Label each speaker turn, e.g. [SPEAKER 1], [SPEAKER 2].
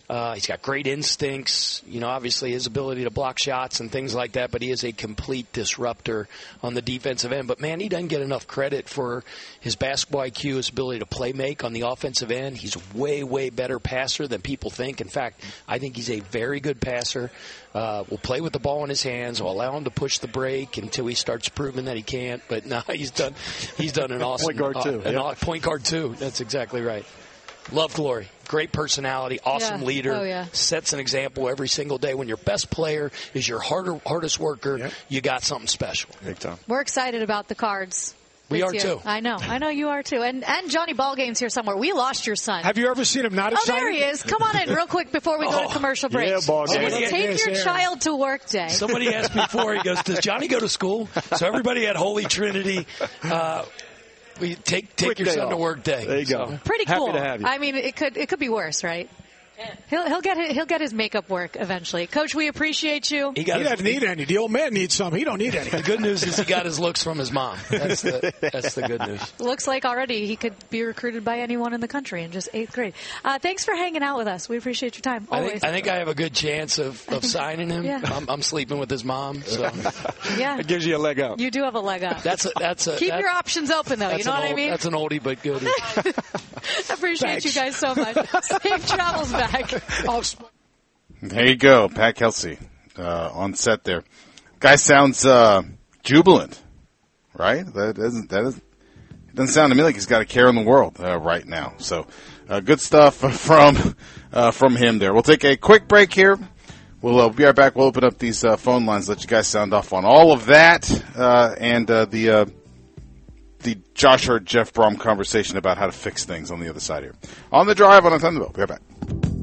[SPEAKER 1] He's got great instincts, obviously his ability to block shots and things like that, but he is a complete disruptor on the defensive end. But, man, he doesn't get enough credit for his basketball IQ, his ability to play make on the offensive end. He's a way, way better passer than people think. In fact, I think he's a very good passer. Will play with the ball in his hands. Will allow him to push the break until he starts proving that he can't. But no, he's done an awesome
[SPEAKER 2] point guard too.
[SPEAKER 1] Point guard too. That's exactly right. Love Glory. Great personality, awesome leader, sets an example every single day. When your best player is your hardest worker, you got something special.
[SPEAKER 2] Big time.
[SPEAKER 3] We're excited about the Cards.
[SPEAKER 1] We are too.
[SPEAKER 3] I know you are too. And Johnny Ballgame's here somewhere. We lost your son.
[SPEAKER 4] Have you ever seen him not excited?
[SPEAKER 3] Oh, there he is. Come on in real quick before we go to commercial break.
[SPEAKER 2] Yeah, Ballgame.
[SPEAKER 3] Take your child to work day.
[SPEAKER 1] Somebody asked before, he goes, does Johnny go to school? So everybody at Holy Trinity, we take your son to work day.
[SPEAKER 2] There you go.
[SPEAKER 3] Pretty cool.
[SPEAKER 2] Happy to have you.
[SPEAKER 3] I mean, it could be worse, right? He'll get his makeup work eventually. Coach, we appreciate you.
[SPEAKER 4] He doesn't need any. The old man needs some. He don't need any.
[SPEAKER 1] The good news is he got his looks from his mom. That's the good news.
[SPEAKER 3] Looks like already he could be recruited by anyone in the country in just 8th grade. Thanks for hanging out with us. We appreciate your time. Always.
[SPEAKER 1] I think I have a good chance of signing him.
[SPEAKER 3] Yeah.
[SPEAKER 1] I'm sleeping with his mom. So.
[SPEAKER 3] Yeah.
[SPEAKER 2] It gives you a leg up.
[SPEAKER 3] You do have a leg up.
[SPEAKER 1] Keep
[SPEAKER 3] your options open, though. You know what I mean?
[SPEAKER 1] That's an oldie but goodie.
[SPEAKER 3] I appreciate you guys so much. Safe travels back.
[SPEAKER 5] There you go, Pat Kelsey on set there. Guy sounds jubilant, right? It doesn't sound to me like he's got a care in the world right now. So good stuff from him there. We'll take a quick break here. We'll be right back. We'll open up these phone lines, let you guys sound off on all of that and the Josh Hurt, Jeff Brom conversation about how to fix things on the other side here. On the drive on a Thunderbolt. Be right back.